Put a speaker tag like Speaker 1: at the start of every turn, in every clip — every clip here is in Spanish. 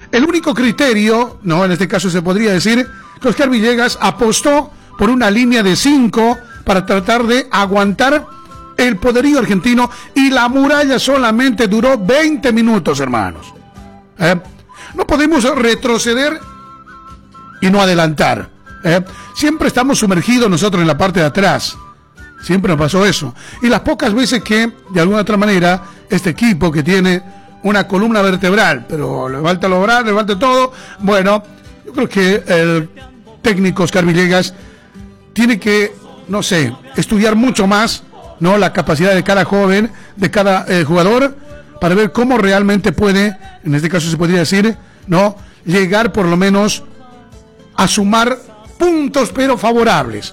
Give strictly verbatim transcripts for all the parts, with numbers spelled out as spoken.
Speaker 1: El único criterio, no, en este caso se podría decir que Oscar Villegas apostó por una línea de cinco para tratar de aguantar el poderío argentino, y la muralla solamente duró veinte minutos, hermanos. ¿Eh? No podemos retroceder y no adelantar. ¿Eh? Siempre estamos sumergidos nosotros en la parte de atrás. Siempre nos pasó eso. Y las pocas veces que, de alguna otra manera, este equipo que tiene una columna vertebral, pero le falta lograr, le falta todo, bueno, yo creo que el técnico Oscar Villegas tiene que, no sé, estudiar mucho más, ¿no?, la capacidad de cada joven, de cada eh, jugador, para ver cómo realmente puede, en este caso se podría decir, ¿no?, llegar por lo menos a sumar puntos, pero favorables.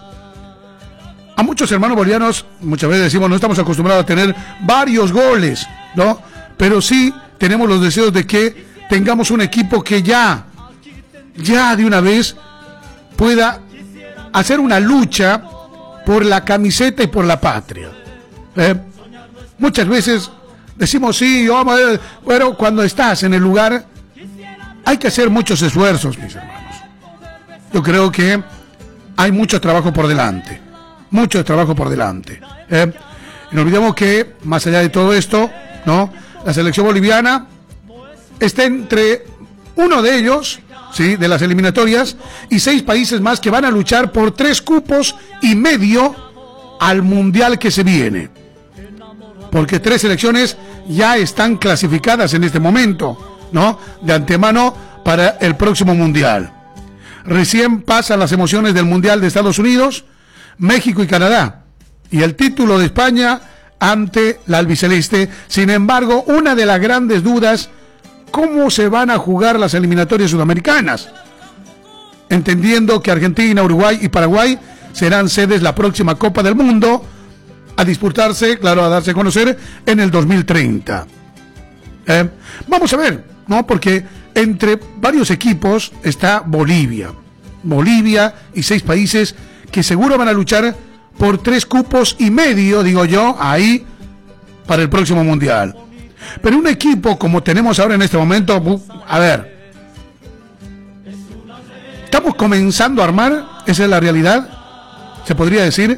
Speaker 1: A muchos hermanos bolivianos, muchas veces decimos, no estamos acostumbrados a tener varios goles, ¿no?, pero sí tenemos los deseos de que tengamos un equipo que ya, ya de una vez pueda hacer una lucha por la camiseta y por la patria. ¿Eh? Muchas veces decimos sí, vamos a ver, pero cuando estás en el lugar hay que hacer muchos esfuerzos, mis hermanos. Yo creo que hay mucho trabajo por delante, mucho trabajo por delante. ¿Eh? Y no olvidemos que, más allá de todo esto, ¿no?, la selección boliviana está entre uno de ellos, ¿sí?, de las eliminatorias, y seis países más que van a luchar por tres cupos y medio al mundial que se viene. Porque tres selecciones ya están clasificadas en este momento, ¿no?, de antemano para el próximo mundial. Recién pasan las emociones del mundial de Estados Unidos, México y Canadá, y el título de España ante la albiceleste. Sin embargo, una de las grandes dudas, ¿cómo se van a jugar las eliminatorias sudamericanas? Entendiendo que Argentina, Uruguay y Paraguay serán sedes la próxima Copa del Mundo, a disputarse, claro, a darse a conocer en el dos mil treinta. Eh, vamos a ver, ¿no?, porque entre varios equipos está Bolivia. Bolivia y seis países que seguro van a luchar por tres cupos y medio, digo yo, ahí para el próximo mundial. Pero un equipo como tenemos ahora en este momento, a ver, estamos comenzando a armar, esa es la realidad, se podría decir.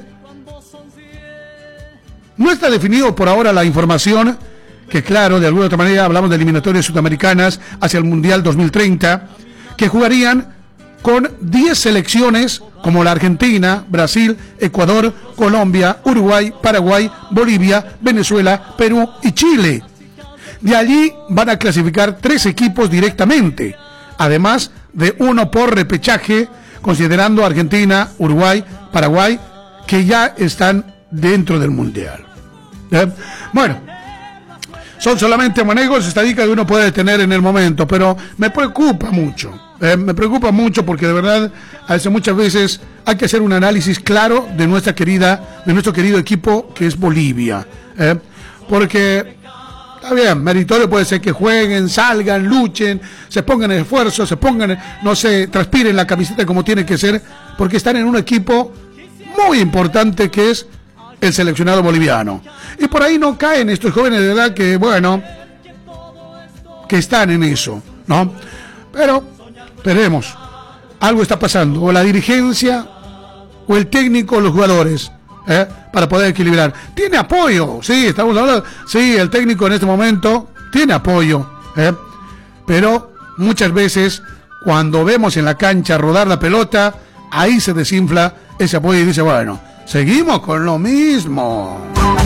Speaker 1: No está definido por ahora la información, que claro, de alguna otra manera hablamos de eliminatorias sudamericanas hacia el Mundial dos mil treinta, que jugarían con diez selecciones como la Argentina, Brasil, Ecuador, Colombia, Uruguay, Paraguay, Bolivia, Venezuela, Perú y Chile. De allí van a clasificar tres equipos directamente, además de uno por repechaje, considerando Argentina, Uruguay, Paraguay, que ya están dentro del Mundial. ¿Eh? Bueno, son solamente manejos, estadísticas que uno puede tener en el momento, pero me preocupa mucho, eh, me preocupa mucho porque de verdad, a veces, muchas veces hay que hacer un análisis claro de nuestra querida, de nuestro querido equipo que es Bolivia, eh, porque está bien, meritorio puede ser que jueguen, salgan, luchen, se pongan en esfuerzo, se pongan, no sé, transpiren la camiseta como tiene que ser, porque están en un equipo muy importante que es el seleccionado boliviano. Y por ahí no caen estos jóvenes de edad que, bueno, que están en eso, ¿no? Pero, veremos, algo está pasando, o la dirigencia, o el técnico, o los jugadores, ¿eh?, para poder equilibrar. Tiene apoyo, sí, estamos hablando, sí, el técnico en este momento tiene apoyo, ¿eh?, pero muchas veces, cuando vemos en la cancha rodar la pelota, ahí se desinfla ese apoyo y dice, bueno, seguimos con lo mismo.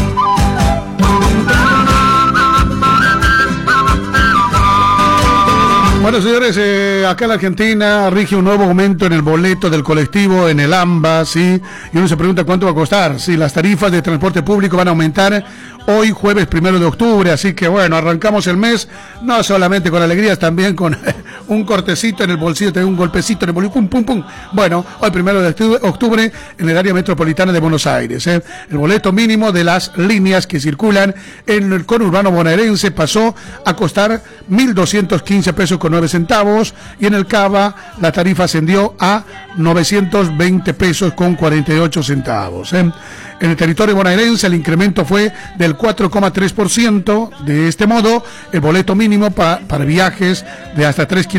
Speaker 1: Bueno, señores, eh, acá en la Argentina rige un nuevo aumento en el boleto del colectivo, en el AMBA, ¿sí? Y uno se pregunta cuánto va a costar. Sí, las tarifas de transporte público van a aumentar hoy, jueves primero de octubre, así que bueno, arrancamos el mes, no solamente con alegrías, también con un cortecito en el bolsillo, un golpecito en el bolsillo, pum, pum, pum. Bueno, hoy primero de octubre en el área metropolitana de Buenos Aires, ¿eh? El boleto mínimo de las líneas que circulan en el conurbano bonaerense pasó a costar mil doscientos quince pesos con nueve centavos, y en el Cava la tarifa ascendió a novecientos veinte pesos con cuarenta y ocho centavos. ¿eh? En el territorio bonaerense el incremento fue del cuatro coma tres por ciento. De este modo, el boleto mínimo pa, para viajes de hasta tres kilómetros